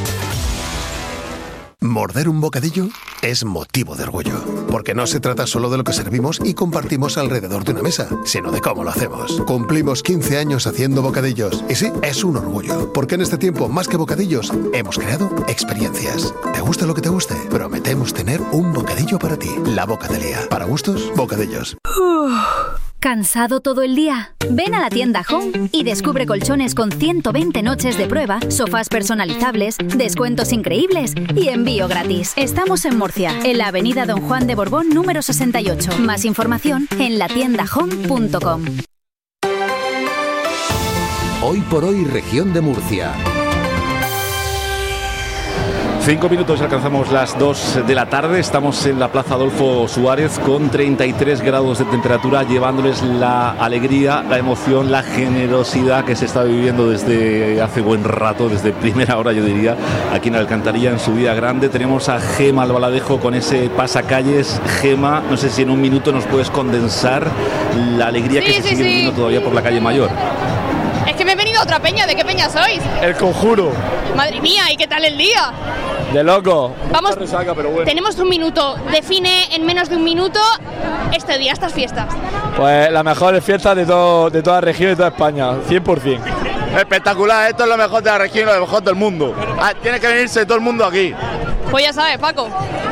Morder un bocadillo es motivo de orgullo, porque no se trata solo de lo que servimos y compartimos alrededor de una mesa, sino de cómo lo hacemos. Cumplimos quince años haciendo bocadillos, y sí, es un orgullo, porque en este tiempo, más que bocadillos, hemos creado experiencias. ¿Te gusta lo que te guste? Prometemos tener un bocadillo para ti. La Bocatelía. Para gustos, bocadillos. ¿Cansado todo el día? Ven a la tienda Home y descubre colchones con ciento veinte noches de prueba, sofás personalizables, descuentos increíbles y envío gratis. Estamos en Murcia, en la avenida Don Juan de Borbón número sesenta y ocho. Más información en la tienda home punto com. Hoy por hoy, región de Murcia. Cinco minutos, alcanzamos las dos de la tarde. Estamos en la Plaza Adolfo Suárez con treinta y tres grados de temperatura, llevándoles la alegría, la emoción, la generosidad que se está viviendo desde hace buen rato, desde primera hora, yo diría, aquí en Alcantarilla, en su día grande. Tenemos a Gema Albaladejo con ese pasacalles. Gema, no sé si en un minuto nos puedes condensar la alegría sí, que se sí, sigue sí. viviendo todavía por la calle Mayor. Es que me he venido a otra peña. ¿De qué peña sois? El Conjuro. Madre mía, ¿y qué tal el día? De loco. Vamos, resaca, pero bueno. Tenemos un minuto. Define en menos de un minuto este día, estas fiestas. Pues las mejores fiestas de, todo, de toda la región y de toda España, cien por ciento. Espectacular, esto es lo mejor de la región y lo mejor del mundo. Ah, tiene que venirse todo el mundo aquí. Pues ya sabes, Paco.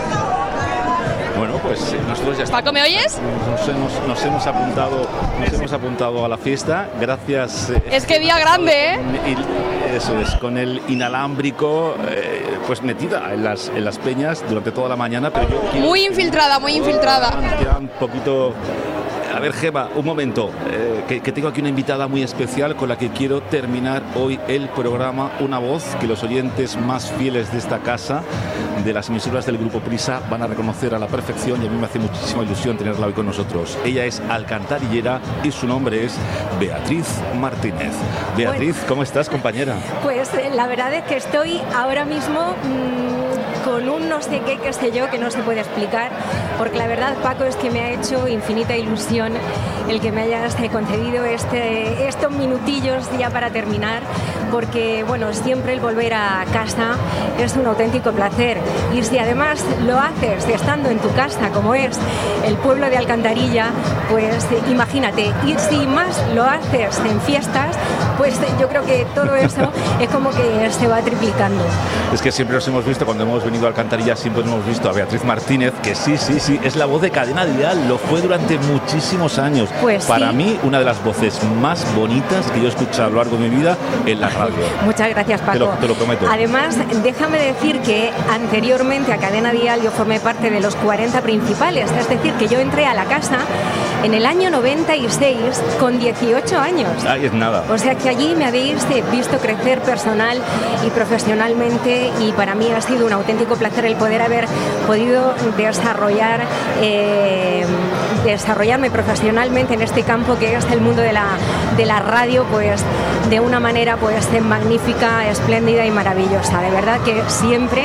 Bueno, pues nosotros ya estamos. Paco, ¿me oyes? Nos hemos, nos hemos apuntado, nos hemos apuntado a la fiesta. Gracias. Eh, es que día grande, ¿eh? Y, eso es, con el inalámbrico, eh, pues metida en las, en las peñas durante toda la mañana. Pero yo quiero, muy infiltrada, muy infiltrada. Queda un poquito. A ver, Gema, un momento, eh, que, que tengo aquí una invitada muy especial con la que quiero terminar hoy el programa. Una voz que los oyentes más fieles de esta casa, de las emisoras del Grupo Prisa, van a reconocer a la perfección, y a mí me hace muchísima ilusión tenerla hoy con nosotros. Ella es alcantarillera y su nombre es Beatriz Martínez. Beatriz, bueno, ¿cómo estás, compañera? Pues eh, la verdad es que estoy ahora mismo mmm, con un no sé qué, qué sé yo, que no se puede explicar, porque la verdad, Paco, es que me ha hecho infinita ilusión el que me hayas concedido este, estos minutillos ya para terminar, porque bueno, siempre el volver a casa es un auténtico placer, y si además lo haces estando en tu casa, como es el pueblo de Alcantarilla, pues imagínate, y si más lo haces en fiestas, pues yo creo que todo eso es como que se va triplicando. Es que siempre nos hemos visto, cuando hemos venido a Alcantarilla, siempre hemos visto a Beatriz Martínez, que sí, sí, sí, es la voz de Cadena Dial, lo fue durante muchísimos años. Pues Para sí. mí, una de las voces más bonitas que yo he escuchado a lo largo de mi vida en la radio. Muchas gracias, Paco. Te lo, te lo prometo. Además, déjame decir que anteriormente a Cadena Dial yo formé parte de los cuarenta principales, es decir, que yo entré a la casa en el año noventa y seis con dieciocho años. Ahí es nada. O sea que allí me habéis visto crecer personal y profesionalmente, y para mí ha sido un auténtico placer el poder haber podido desarrollar eh, desarrollarme profesionalmente en este campo que es el mundo de la, de la radio, pues de una manera pues magnífica, espléndida y maravillosa. De verdad que siempre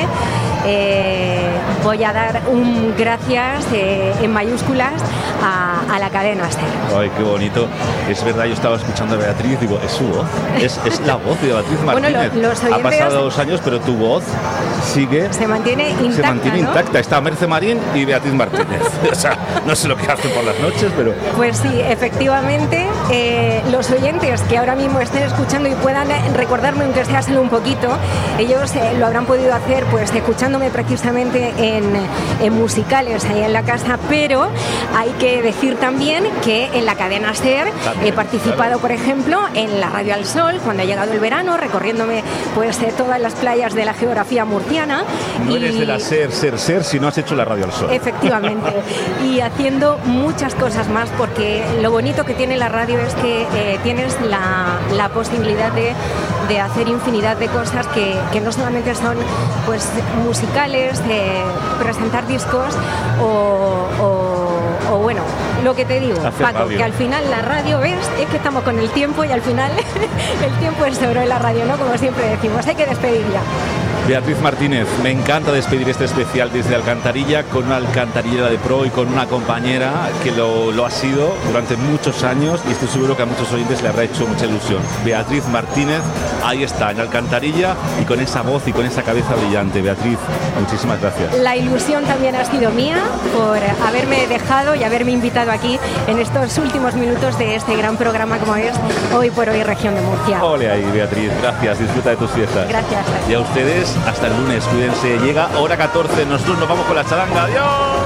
eh, voy a dar un gracias eh, en mayúsculas a, a la cadena SER. Ay, qué bonito. Es verdad, yo estaba escuchando a Beatriz, digo, es su voz, es, es la voz de Beatriz Martínez. Bueno, lo, los oyentes, ha pasado dos años, pero tu voz sigue... Se mantiene intacta, Se mantiene ¿no? intacta. Está Merce Marín y Beatriz Martínez. O sea, no sé lo que hacen por las noches, pero... Pues sí, efectivamente, eh, los oyentes que ahora mismo estén escuchando y puedan recordarme, aunque sea solo un poquito, ellos eh, lo habrán podido hacer pues escuchándome precisamente en, en musicales ahí en la casa, pero hay que decir también que en la cadena SER he participado, por ejemplo, en la Radio al Sol, cuando ha llegado el verano, recorriéndome pues eh, todas las playas de la geografía murciana. No y... eres de la SER, SER, SER, si no has hecho la Radio al Sol. Efectivamente, y haciendo muchas cosas más, porque lo bonito que tiene la radio es que eh, tienes la, la posibilidad de, de hacer infinidad de cosas que, que no solamente son pues musicales, eh, presentar discos o, o, o bueno, lo que te digo, Hacer Paco, radio. que al final la radio, ¿ves? Es que estamos con el tiempo y al final el tiempo es oro en la radio, ¿no? Como siempre decimos, hay que despedir ya. Beatriz Martínez, me encanta despedir este especial desde Alcantarilla con una alcantarillera de pro y con una compañera que lo, lo ha sido durante muchos años y estoy seguro que a muchos oyentes le habrá hecho mucha ilusión. Beatriz Martínez, ahí está, en Alcantarilla y con esa voz y con esa cabeza brillante. Beatriz, muchísimas gracias. La ilusión también ha sido mía por haberme dejado y haberme invitado aquí en estos últimos minutos de este gran programa como es Hoy por Hoy Región de Murcia. Ole ahí, Beatriz, gracias, disfruta de tus fiestas. Gracias. Y a ustedes, hasta el lunes, cuídense. Llega hora catorce, nosotros nos vamos con la charanga. ¡Adiós!